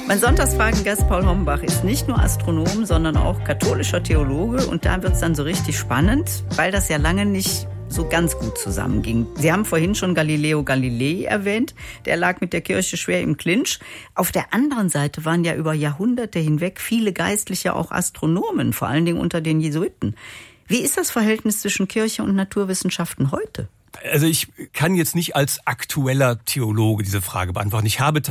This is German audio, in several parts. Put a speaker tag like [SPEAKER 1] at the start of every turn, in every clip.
[SPEAKER 1] Mein Sonntagsfragengast Paul Hommbach ist nicht nur Astronom, sondern auch katholischer Theologe. Und da wird es dann so richtig spannend, weil das ja lange nicht so ganz gut zusammenging. Sie haben vorhin schon Galileo Galilei erwähnt. Der lag mit der Kirche schwer im Clinch. Auf der anderen Seite waren ja über Jahrhunderte hinweg viele Geistliche auch Astronomen, vor allen Dingen unter den Jesuiten. Wie ist das Verhältnis zwischen Kirche und Naturwissenschaften heute?
[SPEAKER 2] Also ich kann jetzt nicht als aktueller Theologe diese Frage beantworten. Ich habe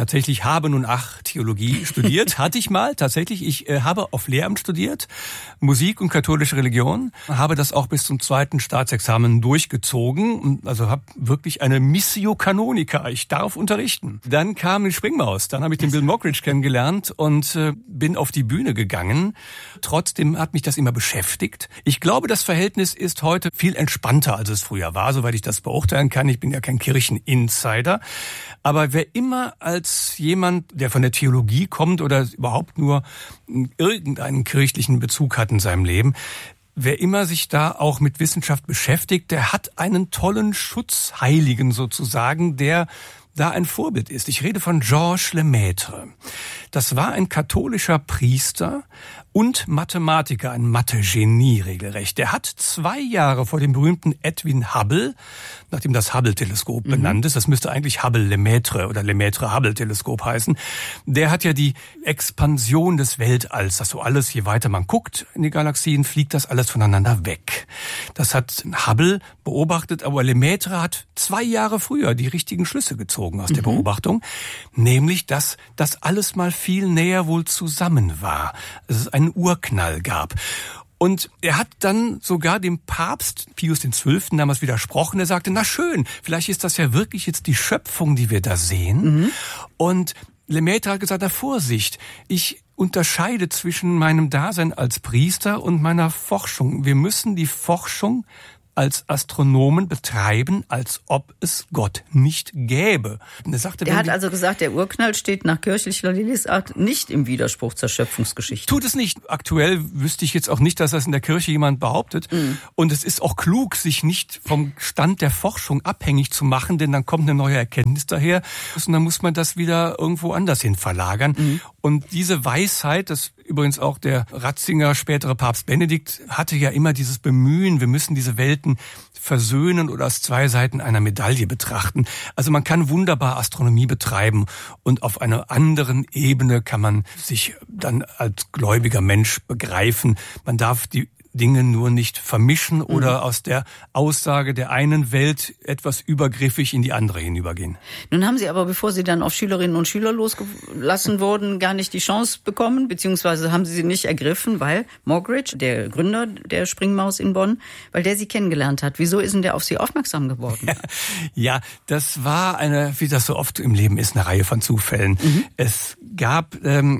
[SPEAKER 2] Theologie studiert. Hatte ich mal tatsächlich. Ich habe auf Lehramt studiert, Musik und katholische Religion. Habe das auch bis zum 2. Staatsexamen durchgezogen. Also habe wirklich eine Missio Canonica. Ich darf unterrichten. Dann kam die Springmaus. Dann habe ich den Bill Mockridge kennengelernt und bin auf die Bühne gegangen. Trotzdem hat mich das immer beschäftigt. Ich glaube, das Verhältnis ist heute viel entspannter, als es früher war, soweit ich das beurteilen kann. Ich bin ja kein Kircheninsider. Aber wer immer als jemand, der von der Theologie kommt oder überhaupt nur irgendeinen kirchlichen Bezug hat in seinem Leben, wer immer sich da auch mit Wissenschaft beschäftigt, der hat einen tollen Schutzheiligen sozusagen, der da ein Vorbild ist. Ich rede von Georges Lemaitre. Das war ein katholischer Priester und Mathematiker, ein Mathe-Genie regelrecht. Der hat 2 Jahre vor dem berühmten Edwin Hubble, nachdem das Hubble-Teleskop benannt ist, das müsste eigentlich Hubble-Lemaitre oder Lemaitre-Hubble-Teleskop heißen, der hat ja die Expansion des Weltalls, dass so alles, je weiter man guckt in die Galaxien, fliegt das alles voneinander weg. Das hat Hubble beobachtet, aber Lemaitre hat 2 Jahre früher die richtigen Schlüsse gezogen aus der Beobachtung, nämlich, dass das alles mal viel näher wohl zusammen war. Es einen Urknall gab. Und er hat dann sogar dem Papst Pius XII. Damals widersprochen. Er sagte, na schön, vielleicht ist das ja wirklich jetzt die Schöpfung, die wir da sehen. Und Lemaitre hat gesagt, na Vorsicht, ich unterscheide zwischen meinem Dasein als Priester und meiner Forschung. Wir müssen die Forschung als Astronomen betreiben, als ob es Gott nicht gäbe. Und er sagte,
[SPEAKER 1] hat also gesagt, der Urknall steht nach kirchlicher Lesart nicht im Widerspruch zur Schöpfungsgeschichte.
[SPEAKER 2] Tut es nicht. Aktuell wüsste ich jetzt auch nicht, dass das in der Kirche jemand behauptet. Und es ist auch klug, sich nicht vom Stand der Forschung abhängig zu machen, denn dann kommt eine neue Erkenntnis daher und dann muss man das wieder irgendwo anders hin verlagern. Und diese Weisheit, das übrigens auch der Ratzinger, spätere Papst Benedikt, hatte ja immer dieses Bemühen, wir müssen diese Welten versöhnen oder als 2 Seiten einer Medaille betrachten. Also man kann wunderbar Astronomie betreiben und auf einer anderen Ebene kann man sich dann als gläubiger Mensch begreifen. Man darf die Dinge nur nicht vermischen oder aus der Aussage der einen Welt etwas übergriffig in die andere hinübergehen.
[SPEAKER 1] Nun haben Sie aber, bevor Sie dann auf Schülerinnen und Schüler losgelassen wurden, gar nicht die Chance bekommen, beziehungsweise haben Sie nicht ergriffen, weil Mockridge, der Gründer der Springmaus in Bonn, weil der Sie kennengelernt hat. Wieso ist denn der auf Sie aufmerksam geworden?
[SPEAKER 2] Ja, das war wie das so oft im Leben ist, eine Reihe von Zufällen. Es gab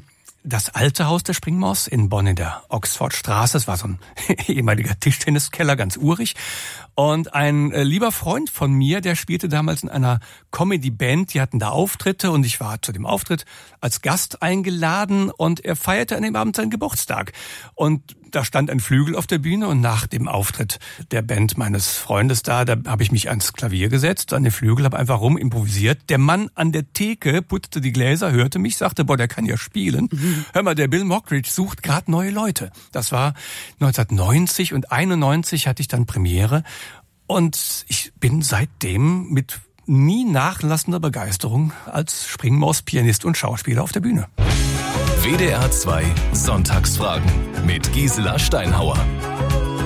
[SPEAKER 2] das alte Haus der Springmaus in Bonn in der Oxfordstraße. Das war so ein ehemaliger Tischtenniskeller, ganz urig. Und ein lieber Freund von mir, der spielte damals in einer Comedy-Band. Die hatten da Auftritte und ich war zu dem Auftritt als Gast eingeladen und er feierte an dem Abend seinen Geburtstag. Und da stand ein Flügel auf der Bühne und nach dem Auftritt der Band meines Freundes da habe ich mich ans Klavier gesetzt, an den Flügel, habe einfach rumimprovisiert. Der Mann an der Theke putzte die Gläser, hörte mich, sagte, boah, der kann ja spielen. Hör mal, der Bill Mockridge sucht gerade neue Leute. Das war 1990 und 91 hatte ich dann Premiere und ich bin seitdem mit nie nachlassender Begeisterung als Springmaus-Pianist und Schauspieler auf der Bühne.
[SPEAKER 3] WDR 2 Sonntagsfragen mit Gisela Steinhauer.